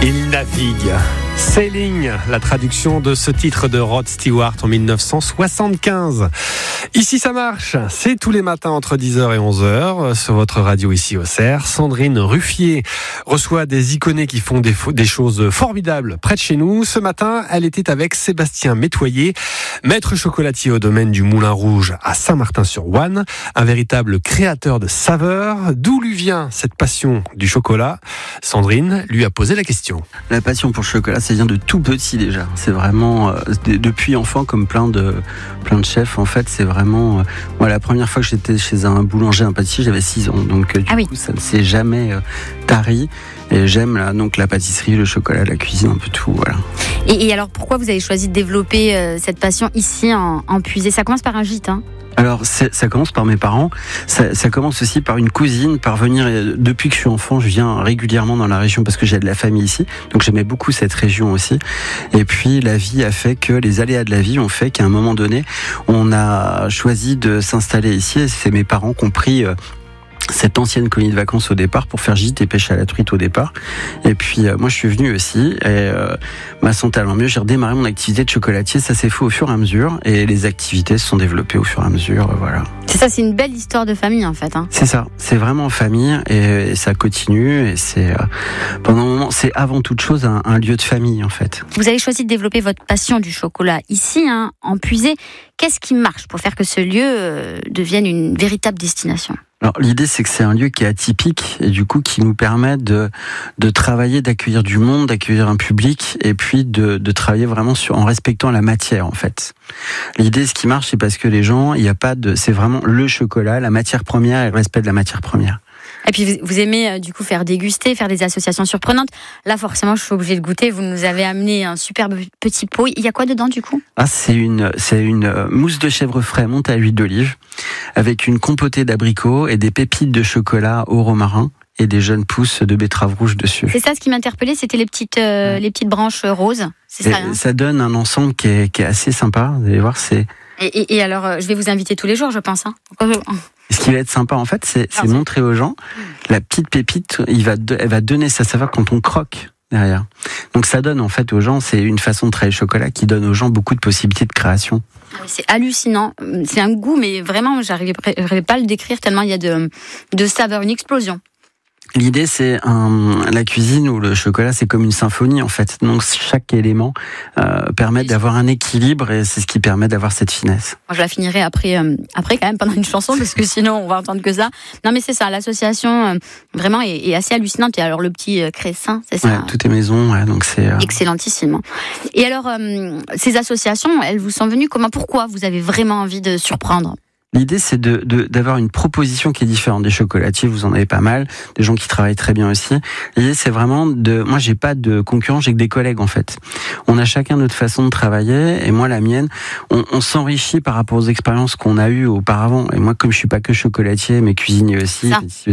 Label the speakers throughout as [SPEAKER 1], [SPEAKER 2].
[SPEAKER 1] Il navigue. Sailing, la traduction de ce titre de Rod Stewart en 1975. Ici ça marche, c'est tous les matins entre 10h et 11h sur votre radio ici au Cerf. Sandrine Ruffier reçoit des iconés qui font des choses formidables près de chez nous. Ce matin, elle était avec Sébastien Métoyer, maître chocolatier au domaine du Moulin Rouge à Saint-Martin-sur-Ouanne, un véritable créateur de saveurs. D'où lui vient cette passion du chocolat ? Sandrine lui a posé la question.
[SPEAKER 2] La passion pour le chocolat, ça vient de tout petit déjà. C'est vraiment depuis enfant, comme plein de chefs. En fait, c'est vraiment moi la première fois que j'étais chez un boulanger, un pâtissier, j'avais 6 ans. Donc du coup, ça ne s'est jamais tari. Et j'aime la pâtisserie, le chocolat, la cuisine, un peu tout. Voilà.
[SPEAKER 3] Et alors, pourquoi vous avez choisi de développer cette passion ici en Puisée ? Ça commence par un gîte, hein ?
[SPEAKER 2] Alors, ça commence par mes parents. Ça commence aussi par une cousine. Depuis que je suis enfant, je viens régulièrement dans la région parce que j'ai de la famille ici. Donc, j'aimais beaucoup cette région aussi. Et puis, la vie a fait que les aléas de la vie ont fait qu'à un moment donné, on a choisi de s'installer ici. Et c'est mes parents qui ont pris cette ancienne colonie de vacances au départ pour faire gîte et pêche à la truite au départ. Et puis moi je suis venu aussi et ma santé allant mieux, j'ai redémarré mon activité de chocolatier. Ça s'est fait au fur et à mesure et les activités se sont développées au fur et à mesure. Voilà.
[SPEAKER 3] C'est ça, c'est une belle histoire de famille en fait. Hein.
[SPEAKER 2] C'est ça, c'est vraiment en famille et ça continue et c'est pendant un moment, c'est avant toute chose un lieu de famille en fait.
[SPEAKER 3] Vous avez choisi de développer votre passion du chocolat ici, en Puisée. Qu'est-ce qui marche pour faire que ce lieu devienne une véritable destination ?
[SPEAKER 2] Alors l'idée c'est que c'est un lieu qui est atypique et du coup qui nous permet de travailler, d'accueillir du monde, d'accueillir un public et puis de travailler vraiment en respectant la matière en fait. L'idée ce qui marche c'est parce que les gens, c'est vraiment le chocolat, la matière première et le respect de la matière première.
[SPEAKER 3] Et puis vous aimez du coup faire déguster, faire des associations surprenantes. Là forcément je suis obligée de goûter. Vous nous avez amené un superbe petit pot. Il y a quoi dedans du coup ?
[SPEAKER 2] C'est une mousse de chèvre frais montée à l'huile d'olive avec une compotée d'abricots et des pépites de chocolat au romarin et des jeunes pousses de betterave rouge dessus.
[SPEAKER 3] C'est ça ce qui m'interpellait, c'était les petites branches roses. C'est ça.
[SPEAKER 2] Ça donne un ensemble qui est assez sympa. Vous allez voir, c'est.
[SPEAKER 3] Et alors, je vais vous inviter tous les jours, je pense. Hein.
[SPEAKER 2] Ce qui va être sympa, en fait, c'est montrer aux gens la petite pépite. Elle va donner sa saveur quand on croque derrière. Donc ça donne en fait aux gens, c'est une façon de travailler le chocolat qui donne aux gens beaucoup de possibilités de création.
[SPEAKER 3] C'est hallucinant. C'est un goût, mais vraiment, j'arrivais pas à le décrire tellement il y a de saveurs, une explosion.
[SPEAKER 2] L'idée, c'est la cuisine ou le chocolat, c'est comme une symphonie en fait. Donc chaque élément permet d'avoir un équilibre et c'est ce qui permet d'avoir cette finesse.
[SPEAKER 3] Moi, je la finirai après quand même pendant une chanson parce que sinon on va entendre que ça. Non mais c'est ça, l'association vraiment est assez hallucinante. Et alors le petit Cressin, c'est ça.
[SPEAKER 2] Ouais, tout est maison, ouais, donc c'est
[SPEAKER 3] excellentissime. Et alors ces associations, elles vous sont venues comment ? Pourquoi vous avez vraiment envie de surprendre ?
[SPEAKER 2] L'idée, c'est d'avoir une proposition qui est différente. Des chocolatiers, vous en avez pas mal, des gens qui travaillent très bien aussi. L'idée, c'est vraiment moi, j'ai pas de concurrent, j'ai que des collègues, en fait. On a chacun notre façon de travailler, et moi, la mienne, on s'enrichit par rapport aux expériences qu'on a eues auparavant. Et moi, comme je suis pas que chocolatier, mais cuisinier aussi,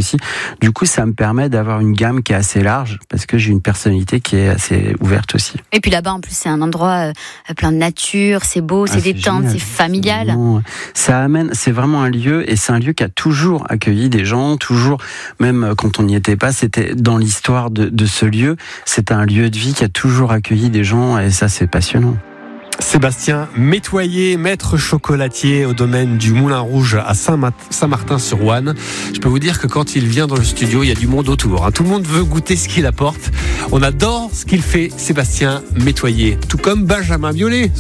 [SPEAKER 2] du coup, ça me permet d'avoir une gamme qui est assez large, parce que j'ai une personnalité qui est assez ouverte aussi.
[SPEAKER 3] Et puis là-bas, en plus, c'est un endroit plein de nature, c'est beau, c'est détente, c'est familial.
[SPEAKER 2] Ça amène, c'est vraiment un lieu, et c'est un lieu qui a toujours accueilli des gens, toujours, même quand on n'y était pas, c'était dans l'histoire de ce lieu, c'est un lieu de vie qui a toujours accueilli des gens, et ça c'est passionnant.
[SPEAKER 1] Sébastien Métoyer, maître chocolatier au domaine du Moulin Rouge à Saint-Martin-sur-Ouanne. Je peux vous dire que quand il vient dans le studio, il y a du monde autour. Tout le monde veut goûter ce qu'il apporte. On adore ce qu'il fait, Sébastien Métoyer. Tout comme Benjamin Biolay.